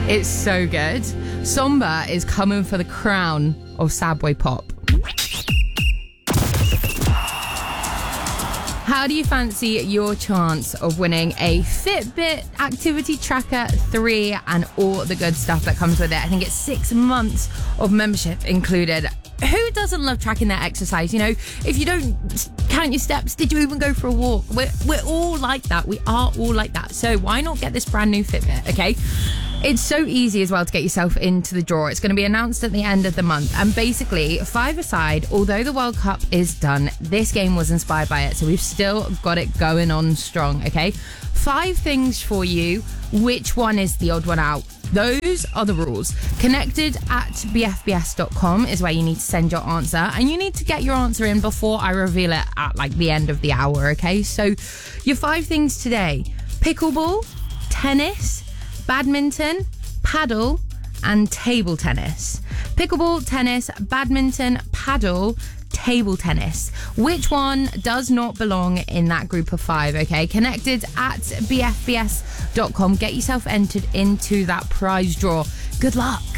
It's so good. Somber is coming for the crown of Sabway Pop. How do you fancy your chance of winning a Fitbit Activity Tracker 3 and all the good stuff that comes with it? I think it's 6 months of membership included. Who doesn't love tracking their exercise? You know, if you don't count your steps, did you even go for a walk? We're all like that. We are all like that. So why not get this brand new Fitbit, okay? It's so easy as well to get yourself into the draw. It's going to be announced at the end of the month. And basically, five-a-side, although the World Cup is done, this game was inspired by it. So we've still got it going on strong, okay? 5 things for you. Which one is the odd one out? Those are the rules. Connected@bfbs.com is where you need to send your answer. And you need to get your answer in before I reveal it at like the end of the hour, okay? So your 5 things today: pickleball, tennis, badminton, paddle, and table tennis. Pickleball, tennis, badminton, paddle, table tennis. Which one does not belong in that group of 5, okay? Connected@bfbs.com. Get yourself entered into that prize draw. Good luck.